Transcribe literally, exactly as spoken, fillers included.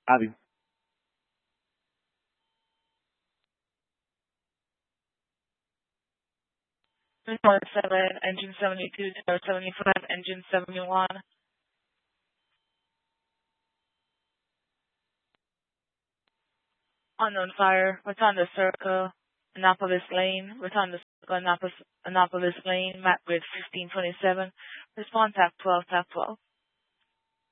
Abby. Report seven, engine seventy-two, tower seventy-five, engine seventy-one. Unknown fire, return to circle, Annapolis Lane, return to circle, Annapolis, Annapolis Lane, map grid fifteen twenty-seven, response act twelve, tap twelve.